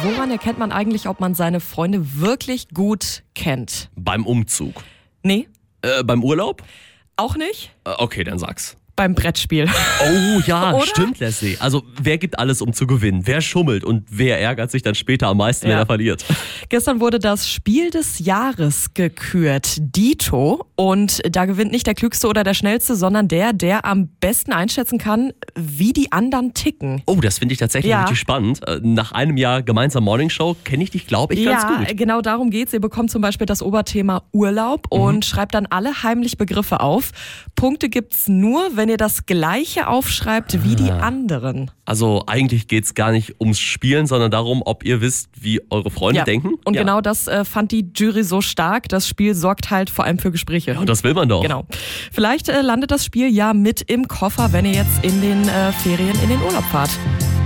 woran erkennt man eigentlich, ob man seine Freunde wirklich gut kennt? Beim Umzug. Nee, Beim Urlaub? auch nicht. Okay, dann sag's. Beim Brettspiel. Oh ja, Oder? stimmt, Leslie. Also wer gibt alles, um zu gewinnen? Wer schummelt und wer ärgert sich dann später am meisten, wenn Ja. er verliert? Gestern wurde das Spiel des Jahres gekürt, Dito. Und da gewinnt nicht der Klügste oder der Schnellste, sondern der am besten einschätzen kann, wie die anderen ticken. Oh, das finde ich tatsächlich Ja. richtig spannend. Nach einem Jahr gemeinsam Morningshow kenne ich dich, glaube ich, ganz Ja, gut. genau darum geht's. Ihr bekommt zum Beispiel das Oberthema Urlaub und schreibt dann alle heimlich Begriffe auf. Punkte gibt's nur, wenn ihr das Gleiche aufschreibt wie die anderen. Also eigentlich geht's gar nicht ums Spielen, sondern darum, ob ihr wisst, wie eure Freunde denken. Und Ja. genau das fand die Jury so stark. Das Spiel sorgt halt vor allem für Gespräche. Und das will man doch. Genau. Vielleicht landet das Spiel ja mit im Koffer, wenn ihr jetzt in den Ferien in den Urlaub fahrt.